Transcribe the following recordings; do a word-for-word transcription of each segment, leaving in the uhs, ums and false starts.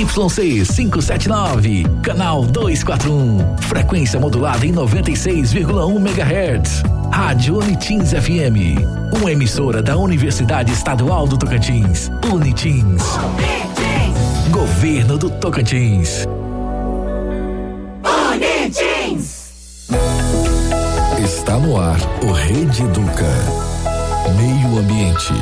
Y C quinhentos e setenta e nove, canal duzentos e quarenta e um, frequência modulada em noventa e seis vírgula um megahertz. Rádio Unitins F M, uma emissora da Universidade Estadual do Tocantins, Unitins. Unitins. Governo do Tocantins. Unitins. Está no ar o Rede Educa. Meio Ambiente.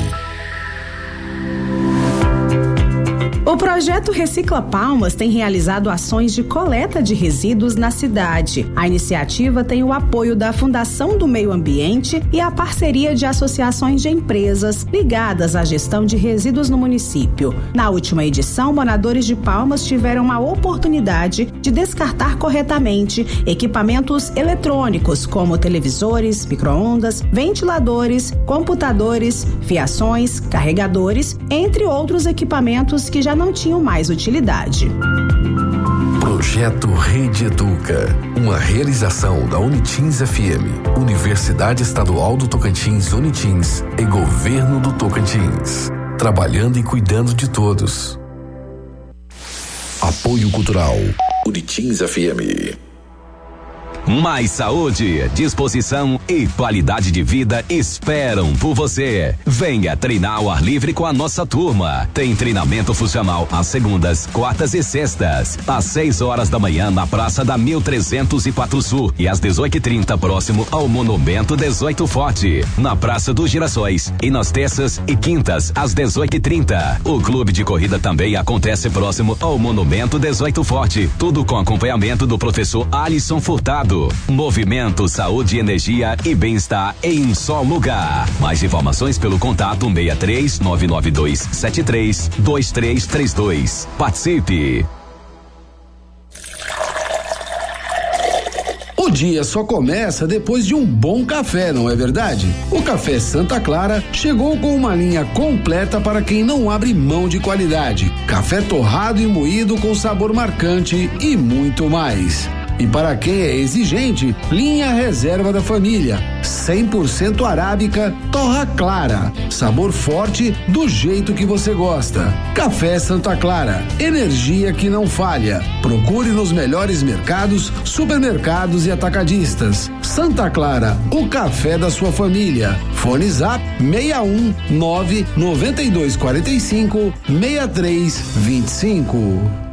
O projeto Recicla Palmas tem realizado ações de coleta de resíduos na cidade. A iniciativa tem o apoio da Fundação do Meio Ambiente e a parceria de associações de empresas ligadas à gestão de resíduos no município. Na última edição, moradores de Palmas tiveram a oportunidade de descartar corretamente equipamentos eletrônicos como televisores, micro-ondas, ventiladores, computadores, fiações, carregadores, entre outros equipamentos que já não tinham mais utilidade. Projeto Rede Educa, uma realização da Unitins F M, Universidade Estadual do Tocantins Unitins e Governo do Tocantins, trabalhando e cuidando de todos. Apoio Cultural, Unitins F M. Mais saúde, disposição e qualidade de vida esperam por você. Venha treinar ao ar livre com a nossa turma. Tem treinamento funcional às segundas, quartas e sextas, às seis horas da manhã na Praça da mil trezentos e quatro Sul e às dezoito e trinta próximo ao Monumento dezoito Forte, na Praça dos Girassóis, e nas terças e quintas às dezoito e trinta. O clube de corrida também acontece próximo ao Monumento dezoito Forte, tudo com acompanhamento do professor Alisson Furtado. Movimento, saúde, energia e bem-estar em um só lugar. Mais informações pelo contato seis três nove nove dois sete três dois três três dois. Participe! O dia só começa depois de um bom café, não é verdade? O Café Santa Clara chegou com uma linha completa para quem não abre mão de qualidade. Café torrado e moído com sabor marcante e muito mais. E para quem é exigente, linha Reserva da Família, cem por cento arábica, torra clara, sabor forte do jeito que você gosta. Café Santa Clara, energia que não falha. Procure nos melhores mercados, supermercados e atacadistas. Santa Clara, o café da sua família. Fone Zap seis um nove nove dois quatro cinco seis três dois cinco.